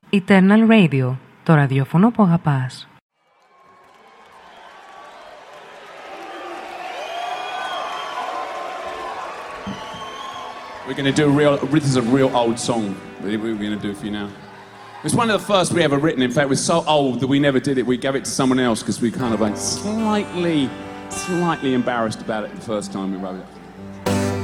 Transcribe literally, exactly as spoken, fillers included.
Eternal Radio, το ραδιόφωνο που αγαπάς. We're going to do a real, this is a real old song that we're going to do for you now. It's one of the first we ever written. In fact, it was so old that we never did it. We gave it to someone else because we kind of like slightly, slightly embarrassed about it the first time we wrote it.